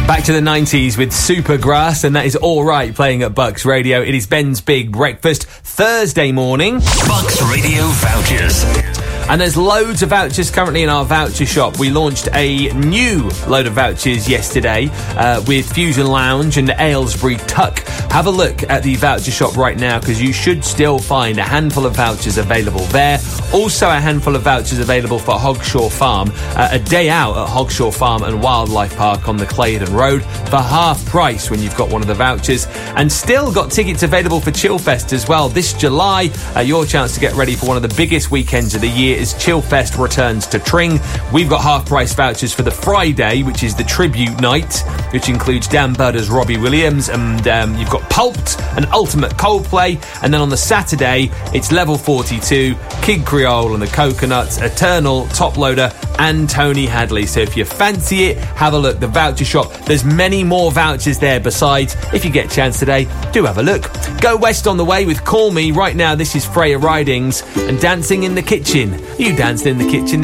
Back to the 90s with Supergrass, and that is All Right playing at Bucks Radio. It is Ben's Big Breakfast, Thursday morning. Bucks Radio vouchers. And there's loads of vouchers currently in our voucher shop. We launched a new load of vouchers yesterday with Fusion Lounge and Aylesbury Tuck. Have a look at the voucher shop right now, because you should still find a handful of vouchers available there. Also a handful of vouchers available for Hogshaw Farm. A day out at Hogshaw Farm and Wildlife Park on the Claydon Road for half price when you've got one of the vouchers. And still got tickets available for Chillfest as well. This July, your chance to get ready for one of the biggest weekends of the year is Chillfest returns to Tring. We've got half-price vouchers for the Friday, which is the tribute night, which includes Dan Budder's Robbie Williams, and you've got Pulped and Ultimate Coldplay. And then on the Saturday, it's Level 42, Kid Creole and the Coconuts, Eternal, Top Loader, and Tony Hadley. So if you fancy it, have a look. The voucher shop, there's many more vouchers there besides. If you get a chance today, do have a look. Go West on the way with Call Me. Right now, this is Freya Ridings and Dancing in the Kitchen. Are you dancing in the kitchen